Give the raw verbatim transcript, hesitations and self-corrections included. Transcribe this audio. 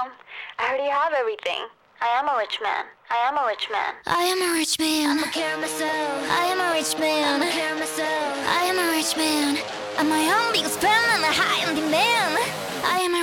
Mom. I already have everything. I am a rich man. I am a rich man. I am a rich man. I'ma care myself. I am a rich man. I'ma care myself. I am a rich man. I'm my own biggest fan and a high on demand. I am a